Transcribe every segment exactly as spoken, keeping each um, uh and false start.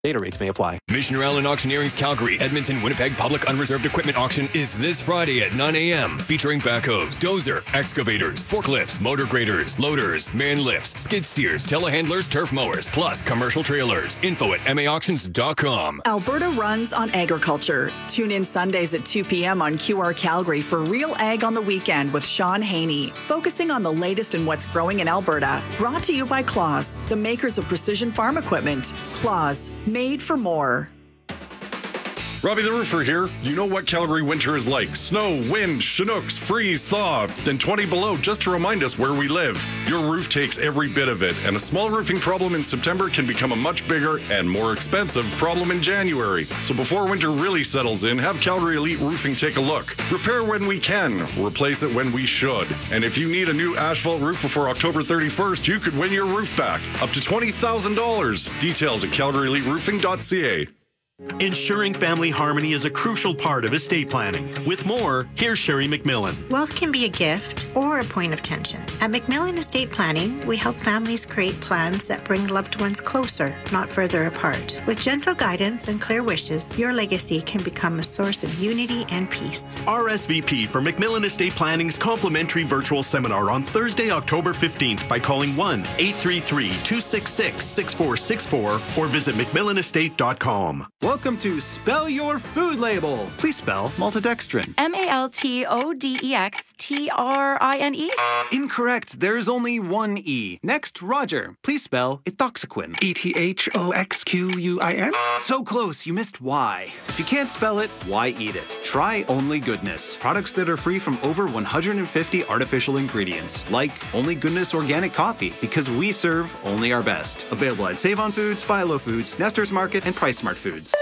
Data rates may apply. Mission Allen Auctioneering's Calgary, Edmonton, Winnipeg Public Unreserved Equipment Auction is this Friday at nine a.m. featuring backhoes, dozer, excavators, forklifts, motor graders, loaders, man lifts, skid steers, telehandlers, turf mowers, plus commercial trailers. Info at m a auctions dot com. Alberta runs on agriculture. Tune in Sundays at two p.m. on Q R Calgary for Real Ag on the Weekend with Sean Haney, focusing on the latest in what's growing in Alberta. Brought to you by Claas, the makers of precision farm equipment. Claas, made for more. Robbie the Roofer here. You know what Calgary winter is like. Snow, wind, chinooks, freeze, thaw, then twenty below just to remind us where we live. Your roof takes every bit of it, and a small roofing problem in September can become a much bigger and more expensive problem in January. So before winter really settles in, have Calgary Elite Roofing take a look. Repair when we can, replace it when we should. And if you need a new asphalt roof before October thirty-first, you could win your roof back. Up to twenty thousand dollars. Details at calgary elite roofing dot c a. Ensuring family harmony is a crucial part of estate planning. With more, here's Sherry McMillan. Wealth can be a gift or a point of tension. At McMillan Estate Planning, we help families create plans that bring loved ones closer, not further apart. With gentle guidance and clear wishes, your legacy can become a source of unity and peace. R S V P for McMillan Estate Planning's complimentary virtual seminar on Thursday, October fifteenth by calling one eight three three, two six six, six four six four or visit mcmillan estate dot com. Welcome to Spell Your Food Label. Please spell maltodextrin. M A L T O D E X T R I N E? Incorrect. There's only one E. Next, Roger. Please spell ethoxyquin. E T H O X Q U I N? So close, you missed Y. If you can't spell it, why eat it? Try Only Goodness. Products that are free from over one hundred fifty artificial ingredients. Like Only Goodness Organic Coffee, because we serve only our best. Available at Save On Foods, Philo Foods, Nestor's Market, and Price Smart Foods.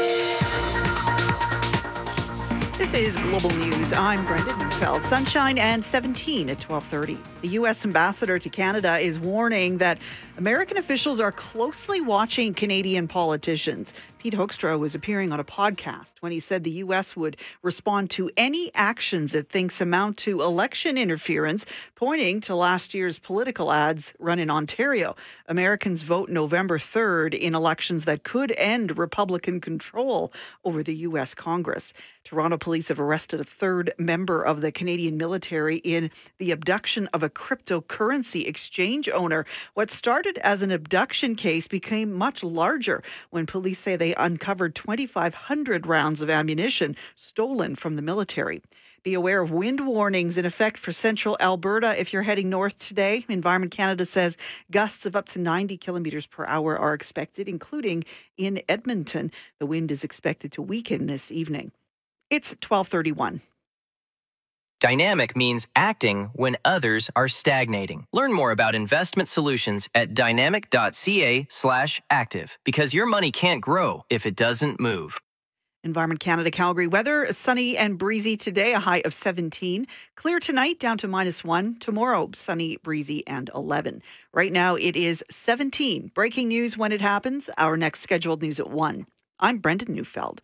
This is Global News. I'm Brenda Neufeld. Sunshine and seventeen at twelve thirty. The U S ambassador to Canada is warning that American officials are closely watching Canadian politicians. Pete Hoekstra was appearing on a podcast when he said the U S would respond to any actions it thinks amount to election interference, pointing to last year's political ads run in Ontario. Americans vote November third in elections that could end Republican control over the U S Congress. Toronto police have arrested a third member of the Canadian military in the abduction of a cryptocurrency exchange owner. What started as an abduction case became much larger when police say they uncovered twenty-five hundred rounds of ammunition stolen from the military. Be aware of wind warnings in effect for central Alberta if you're heading north today. Environment Canada says gusts of up to ninety kilometres per hour are expected, including in Edmonton. The wind is expected to weaken this evening. It's twelve thirty-one. Dynamic means acting when others are stagnating. Learn more about investment solutions at dynamic.ca slash active, because your money can't grow if it doesn't move. Environment Canada Calgary weather, sunny and breezy today, a high of seventeen. Clear tonight, down to minus one. Tomorrow, sunny, breezy, and eleven. Right now, it is seventeen. Breaking news when it happens. Our next scheduled news at one. I'm Brenda Neufeld.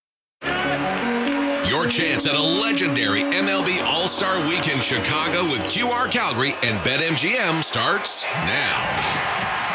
Your chance at a legendary M L B All-Star Week in Chicago with Q R Calgary and BetMGM starts now.